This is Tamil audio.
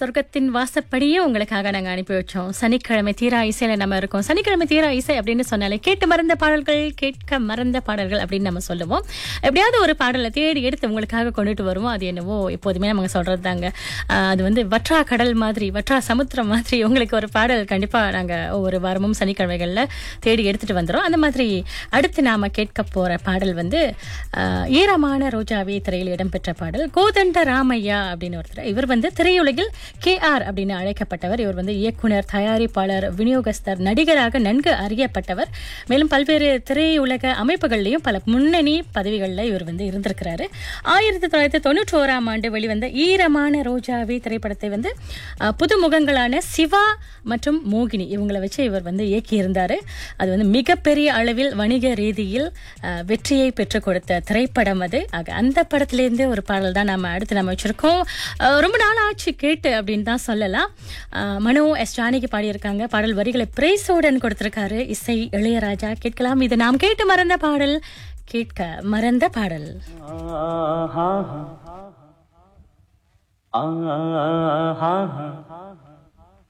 சொர்க்கத்தின் வாசப்படியே உங்களுக்காக நாங்க அனுப்பி வச்சோம். சனிக்கிழமை தீரா இசையில நம்ம இருக்கோம். சனிக்கிழமை தீரா இசை அப்படின்னு சொன்னாலே கேட்டு மறந்த பாடல்கள், கேட்க மறந்த பாடல்கள் அப்படின்னு நம்ம சொல்லுவோம். எப்படியாவது ஒரு பாடலை தேடி எடுத்து உங்களுக்காக கொண்டுட்டு வருவோம். அது என்னவோ எப்போதுமே நம்ம சொல்றது தாங்க. அது வந்து வற்றா கடல் மாதிரி, வற்றா சமுத்திரம் மாதிரி உங்களுக்கு ஒரு பாடல் கண்டிப்பா நாங்க ஒவ்வொரு வாரமும் சனிக்கிழமைகள்ல தேடி எடுத்துட்டு வந்துடும். அந்த மாதிரி அடுத்து நாம கேட்க போற பாடல் வந்து ஈரமான ரோஜாவே திரையில் இடம்பெற்ற பாடல். கோதண்ட ராமையா அப்படின்னு ஒருத்தர். இவர் வந்து திரையுலகில் KR அப்படின்னு அழைக்கப்பட்டவர். இவர் வந்து இயக்குனர், தயாரிப்பாளர், விநியோகஸ்தர், நடிகராக நன்கு அறியப்பட்டவர். மேலும் பல்வேறு திரையுலக அமைப்புகள்லையும் பல முன்னணி பதவிகளில் இவர் வந்து இருந்திருக்கிறாரு. 1991ஆம் ஆண்டு வெளிவந்த ஈரமான ரோஜாவே திரைப்படத்தை வந்து புதுமுகங்களான சிவா மற்றும் மோகினி இவங்களை வச்சு இவர் வந்து இயக்கியிருந்தாரு. அது வந்து மிகப்பெரிய அளவில் வணிக ரீதியில் வெற்றியை பெற்றுக் கொடுத்த திரைப்படம் அது. அந்த படத்திலேருந்து ஒரு பாடல் தான் நம்ம வச்சிருக்கோம். ரொம்ப நாள் ஆச்சு கேட்டு அப்படின்னு தான் சொல்லலாம். மனோ எஸ் ஜானகி பாடியிருக்காங்க. பாடல் வரிகளை பிரைஸோடன் கொடுத்திருக்காரு இசை இளையராஜா. கேட்கலாம். இது நாம் கேட்டு மறந்த பாடல், கேட்க மறந்த பாடல். ஆஹா